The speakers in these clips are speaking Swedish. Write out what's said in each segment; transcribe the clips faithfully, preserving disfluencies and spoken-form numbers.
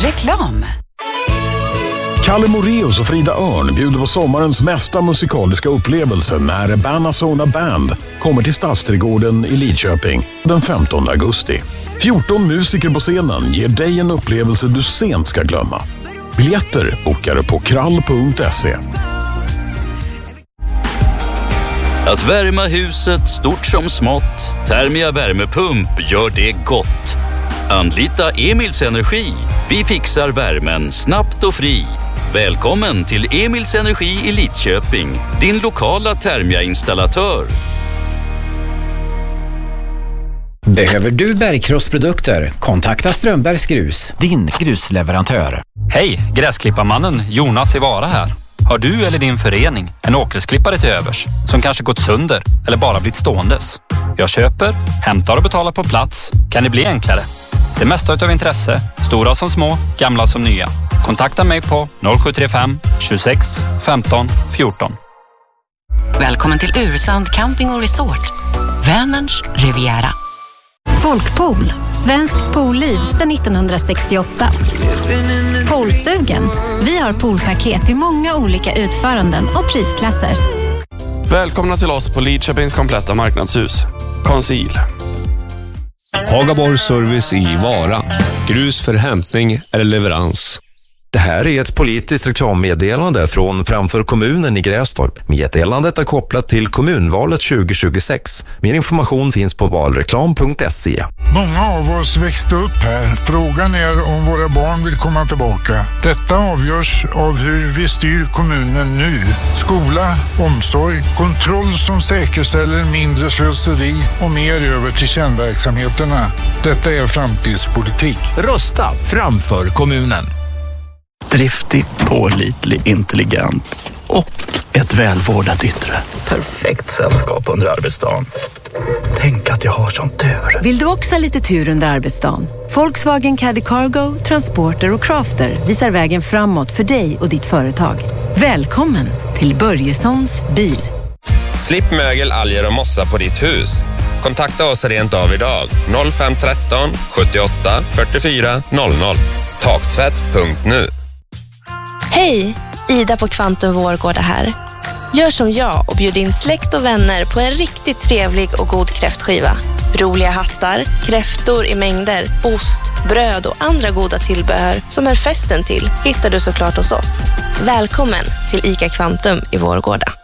Reklam. Kalle Moreus och Frida Örn bjuder på sommarens mesta musikaliska upplevelse när Banazona Band kommer till Stadsträdgården i Lidköping den femtonde augusti. fjorton musiker på scenen ger dig en upplevelse du sent ska glömma. Biljetter bokar du på krall punkt se. Att värma huset stort som smått, Thermia värmepump gör det gott. Anlita Emils Energi. Vi fixar värmen snabbt och fri. Välkommen till Emils Energi i Lidköping, din lokala Thermia-installatör. Behöver du bergkrossprodukter? Kontakta Strömbergs Grus, din grusleverantör. Hej, gräsklipparmannen Jonas i Vara här. Har du eller din förening en åkersklippare till övers som kanske gått sönder eller bara blivit ståendes? Jag köper, hämtar och betalar på plats. Kan det bli enklare? Det mesta utav intresse, stora som små, gamla som nya. Kontakta mig på noll sju tre fem tjugosex femton fjorton. Välkommen till Ursand Camping och Resort. Vänerns Riviera. Folkpool, svenskt poolliv sedan nittonhundrasextioåtta. Poolsugen. Vi har poolpaket i många olika utföranden och prisklasser. Välkomna till oss på Lidköpings kompletta marknadshus. Conceal. Hagaborg Service i Vara. Grus för hämtning eller leverans. Det här är ett politiskt reklammeddelande från Framför kommunen i Grästorp. Meddelandet är kopplat till kommunvalet tjugo tjugosex. Mer information finns på valreklam punkt se. Många av oss växte upp här. Frågan är om våra barn vill komma tillbaka. Detta avgörs av hur vi styr kommunen nu. Skola, omsorg, kontroll som säkerställer mindre slöseri och mer över till kärnverksamheterna. Detta är framtidspolitik. Rösta Framför kommunen. Driftig, pålitlig, intelligent och ett välvårdat yttre. Perfekt sällskap under arbetsdagen. Tänk att jag har sån tur. Vill du också ha lite tur under arbetsdagen? Volkswagen Caddy Cargo, Transporter och Crafter visar vägen framåt för dig och ditt företag. Välkommen till Börjessons bil. Slipp mögel, alger och mossa på ditt hus. Kontakta oss rent av idag. noll fem ett tre sjuttioåtta fyrtiofyra noll noll. Taktvätt punkt nu. Hej, Ida på Kvantum Vårgårda här. Gör som jag och bjud in släkt och vänner på en riktigt trevlig och god kräftskiva. Roliga hattar, kräftor i mängder, ost, bröd och andra goda tillbehör som är festen till hittar du såklart hos oss. Välkommen till ICA Kvantum i Vårgårda.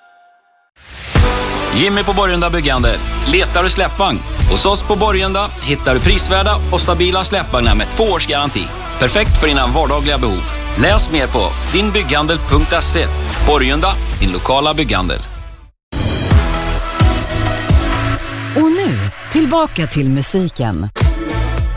Jimmy på Borgunda Byggande. Letar du släppvagn? Hos oss på Borgunda hittar du prisvärda och stabila släppvagnar med två års garanti. Perfekt för dina vardagliga behov. Läs mer på din bygghandel punkt se. Borgunda, din lokala bygghandel. Och nu, tillbaka till musiken.